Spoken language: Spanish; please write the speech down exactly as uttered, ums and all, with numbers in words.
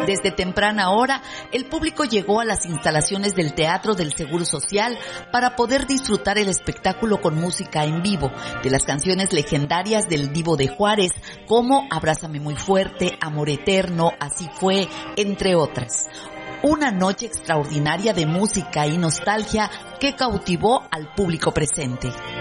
Desde temprana hora, el público llegó a las instalaciones del Teatro del Seguro Social para poder disfrutar el espectáculo con música en vivo de las canciones legendarias del Divo de Juárez, como Abrázame muy fuerte, Amor eterno, Así fue, entre otras. Una noche extraordinaria de música y nostalgia que cautivó al público presente.